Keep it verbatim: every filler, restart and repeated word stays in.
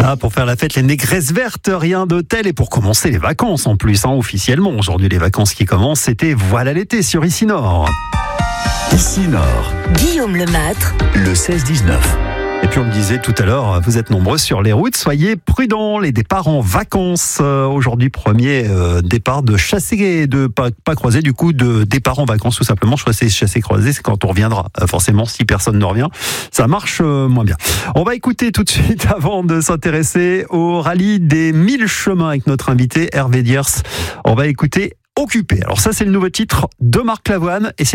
Ah, pour faire la fête, les négresses vertes, rien d'hôtel et pour commencer les vacances en plus, hein, officiellement. Aujourd'hui, les vacances qui commencent, c'était Voilà l'été sur Ici Nord. Ici Nord, Guillaume Lemaitre, le seize dix-neuf. Et puis on le disait tout à l'heure, vous êtes nombreux sur les routes, soyez prudents, les départs en vacances. Euh, aujourd'hui, premier euh, départ de chassé, de pas, pas croisé, du coup, de départ en vacances tout simplement. Choisir chassé croisé, c'est quand on reviendra. Euh, forcément, si personne ne revient, ça marche euh, moins bien. On va écouter tout de suite, avant de s'intéresser au rallye des mille chemins avec notre invité Hervé Diers. On va écouter Occupé. Alors ça, c'est le nouveau titre de Marc Lavoine et c'est